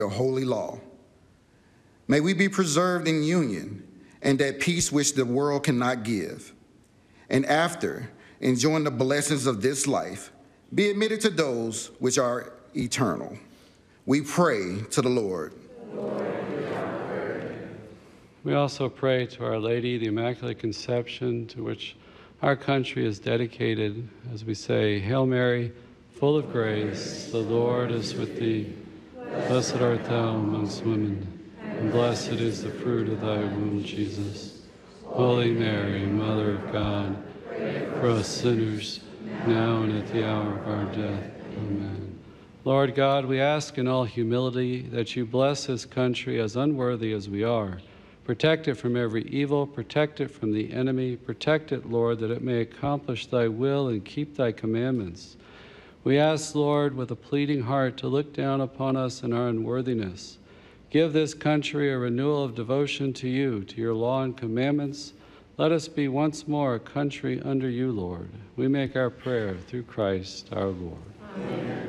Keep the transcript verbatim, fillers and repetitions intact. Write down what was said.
the holy law. May we be preserved in union and that peace which the world cannot give. And after enjoying the blessings of this life, be admitted to those which are eternal. We pray to the Lord. Lord, we also pray to Our Lady, the Immaculate Conception, to which our country is dedicated, as we say, Hail Mary, full of grace, the Lord is with thee. Blessed art thou amongst women, and blessed is the fruit of thy womb, Jesus. Holy Mary, Mother of God, pray for us sinners, now and at the hour of our death. Amen. Lord God, we ask in all humility that you bless this country as unworthy as we are. Protect it from every evil, protect it from the enemy, protect it, Lord, that it may accomplish thy will and keep thy commandments. We ask, Lord, with a pleading heart to look down upon us in our unworthiness. Give this country a renewal of devotion to you, to your law and commandments. Let us be once more a country under you, Lord. We make our prayer through Christ our Lord. Amen.